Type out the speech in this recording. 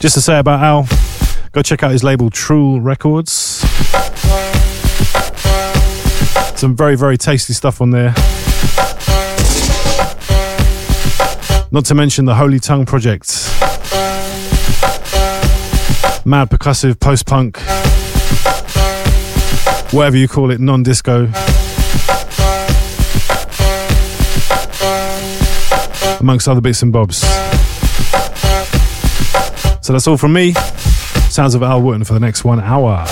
Just to say about Al, go check out his label True Records. Some very, very tasty stuff on there. Not to mention the Holy Tongue project. Mad percussive, post-punk, whatever you call it, non-disco. Amongst other bits and bobs. So that's all from me. Sounds of Al Wootton for the next 1 hour.